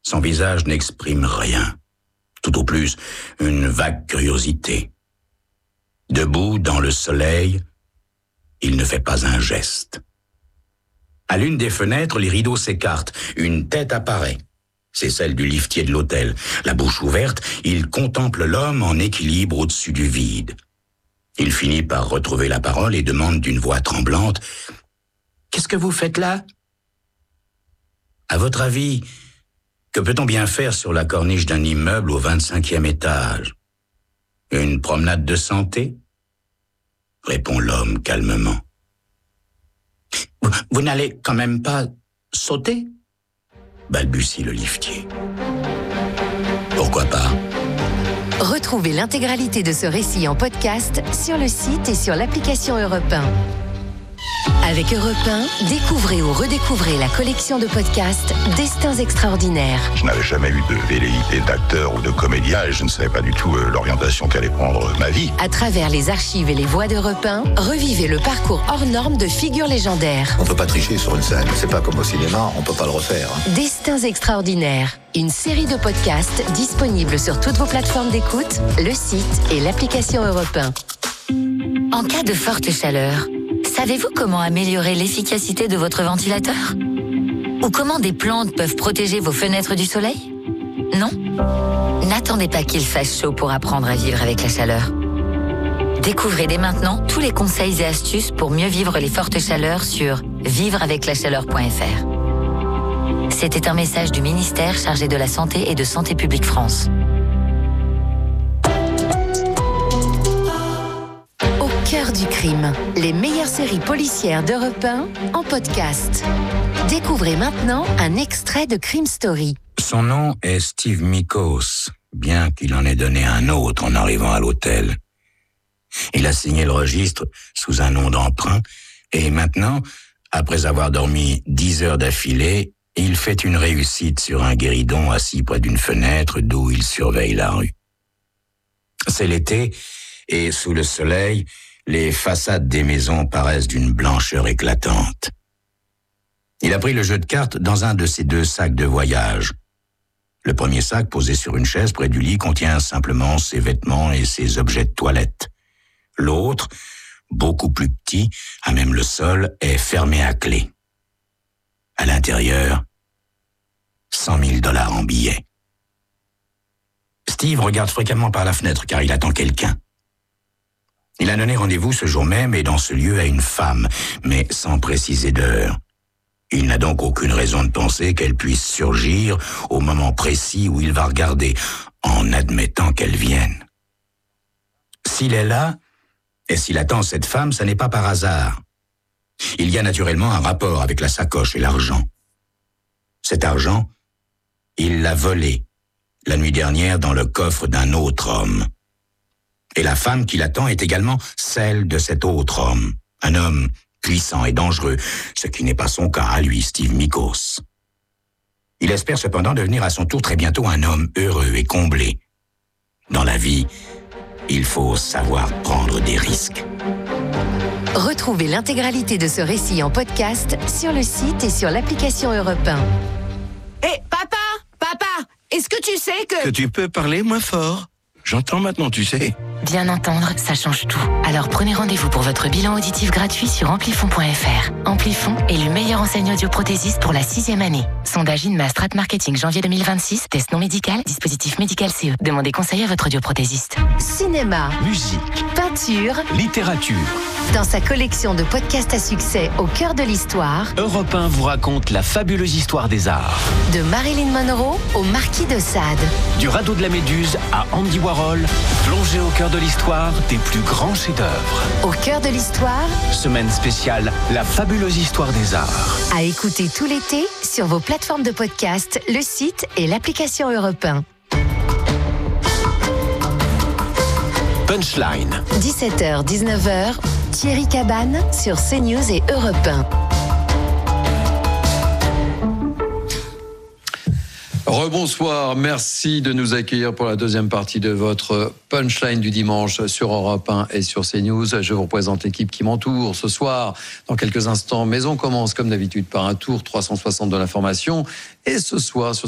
Son visage n'exprime rien, tout au plus une vague curiosité. Debout dans le soleil, il ne fait pas un geste. À l'une des fenêtres, les rideaux s'écartent, une tête apparaît. C'est celle du liftier de l'hôtel. La bouche ouverte, il contemple l'homme en équilibre au-dessus du vide. Il finit par retrouver la parole et demande d'une voix tremblante « Qu'est-ce que vous faites là ?» À votre avis, que peut-on bien faire sur la corniche d'un immeuble au 25e étage ? Une promenade de santé ? Répond l'homme calmement. Vous n'allez quand même pas sauter ? Balbutie le liftier. Pourquoi pas ? Retrouvez l'intégralité de ce récit en podcast sur le site et sur l'application Europe 1. Avec Europe 1, découvrez ou redécouvrez la collection de podcasts Destins extraordinaires. Je n'avais jamais eu de velléité d'acteur ou de comédien et je ne savais pas du tout l'orientation qu'allait prendre ma vie. À travers les archives et les voix d'Europe 1, revivez le parcours hors norme de figures légendaires. On ne peut pas tricher sur une scène, c'est pas comme au cinéma, on ne peut pas le refaire. Destins extraordinaires, une série de podcasts disponibles sur toutes vos plateformes d'écoute, le site et l'application Europe 1. En cas de forte chaleur, savez-vous comment améliorer l'efficacité de votre ventilateur ? Ou comment des plantes peuvent protéger vos fenêtres du soleil ? Non ? N'attendez pas qu'il fasse chaud pour apprendre à vivre avec la chaleur. Découvrez dès maintenant tous les conseils et astuces pour mieux vivre les fortes chaleurs sur vivreaveclachaleur.fr. C'était un message du ministère chargé de la Santé et de Santé publique France. Cœur du crime, les meilleures séries policières d'Europe 1 en podcast. Découvrez maintenant un extrait de Crime Story. Son nom est Steve Mikos, bien qu'il en ait donné un autre en arrivant à l'hôtel. Il a signé le registre sous un nom d'emprunt et maintenant, après avoir dormi 10 heures d'affilée, il fait une réussite sur un guéridon assis près d'une fenêtre d'où il surveille la rue. C'est l'été et sous le soleil, les façades des maisons paraissent d'une blancheur éclatante. Il a pris le jeu de cartes dans un de ses 2 sacs de voyage. Le premier sac, posé sur une chaise près du lit, contient simplement ses vêtements et ses objets de toilette. L'autre, beaucoup plus petit, à même le sol, est fermé à clé. À l'intérieur, $100 000 en billets. Steve regarde fréquemment par la fenêtre car il attend quelqu'un. Il a donné rendez-vous ce jour même et dans ce lieu à une femme, mais sans préciser d'heure. Il n'a donc aucune raison de penser qu'elle puisse surgir au moment précis où il va regarder, en admettant qu'elle vienne. S'il est là, et s'il attend cette femme, ça n'est pas par hasard. Il y a naturellement un rapport avec la sacoche et l'argent. Cet argent, il l'a volé la nuit dernière dans le coffre d'un autre homme. Et la femme qui l'attend est également celle de cet autre homme. Un homme puissant et dangereux, ce qui n'est pas son cas à lui, Steve Mikos. Il espère cependant devenir à son tour très bientôt un homme heureux et comblé. Dans la vie, il faut savoir prendre des risques. Retrouvez l'intégralité de ce récit en podcast sur le site et sur l'application Europe 1. Hé, papa, est-ce que tu sais que... Que tu peux parler moins fort ? J'entends maintenant, tu sais. Bien entendre, ça change tout. Alors prenez rendez-vous pour votre bilan auditif gratuit sur amplifon.fr. Amplifon est le meilleur enseigne audioprothésiste pour la 6e année. Sondage INMA Strat Marketing janvier 2026, test non médical, dispositif médical CE. Demandez conseil à votre audioprothésiste. Cinéma, musique, peinture, littérature. Dans sa collection de podcasts à succès au cœur de l'histoire, Europe 1 vous raconte la fabuleuse histoire des arts. De Marilyn Monroe au Marquis de Sade. Du radeau de la Méduse à Andy Warhol, plongez au cœur de l'histoire des plus grands chefs-d'œuvre. Au cœur de l'histoire, semaine spéciale, la fabuleuse histoire des arts. À écouter tout l'été sur vos plateformes de podcast, le site et l'application Europe 1. Punchline. 17h, 19h, Thierry Cabane sur CNews et Europe 1. Rebonsoir, merci de nous accueillir pour la deuxième partie de votre Punchline du dimanche sur Europe 1 et sur CNews. Je vous représente l'équipe qui m'entoure ce soir dans quelques instants, mais on commence comme d'habitude par un tour 360 de l'information. Et ce soir, sur